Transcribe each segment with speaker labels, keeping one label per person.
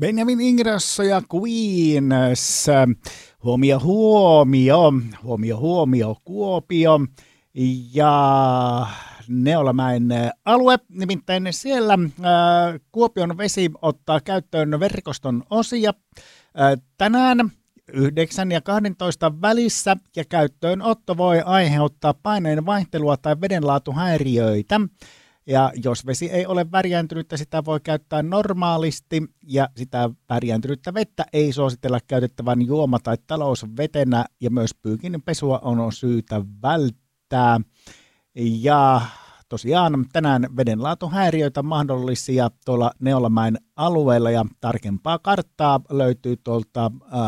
Speaker 1: Benjamin Ingrosso ja Queens. Huomio, huomio. Huomio, huomio, Kuopio. Ja Neolamäen alue, nimittäin siellä Kuopion vesi ottaa käyttöön verkoston osia tänään 9 ja 12 välissä, ja käyttöönotto voi aiheuttaa paineen vaihtelua tai vedenlaatuhäiriöitä. Ja jos vesi ei ole värjääntynyttä, sitä voi käyttää normaalisti, ja sitä värjääntynyttä vettä ei suositella käytettävän juoma- tai talousvetenä, ja myös pyykin pesua on syytä välttää. Ja tosiaan tänään vedenlaatuhäiriöitä mahdollisia tuolla Neolamäen alueella, ja tarkempaa karttaa löytyy tuolta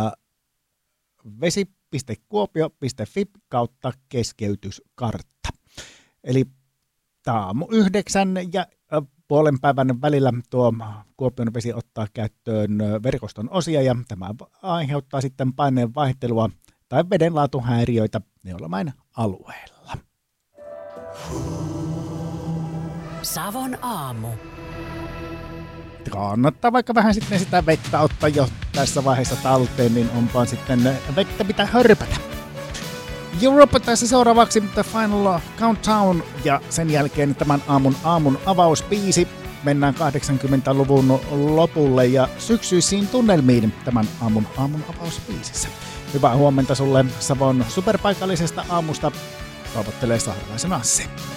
Speaker 1: vesi.kuopio.fi kautta keskeytyskartta. Eli aamu 9 ja puolen päivän välillä tuo Kuopion vesi ottaa käyttöön verkoston osia, ja tämä aiheuttaa sitten paineen vaihtelua tai vedenlaatuhäiriöitä Neolamäen alueella.
Speaker 2: Savon aamu.
Speaker 1: Kannattaa vaikka vähän sitten sitä vettä ottaa jo tässä vaiheessa talteen, niin onpa sitten vettä mitä hörpätä. Europe tässä seuraavaksi The Final Countdown, ja sen jälkeen tämän aamun avausbiisi. Mennään 80-luvun lopulle ja syksyisiin tunnelmiin tämän aamun avausbiisissä. Hyvää huomenta sulle Savon superpaikallisesta aamusta. Toivottelee Saarelaisen Assi.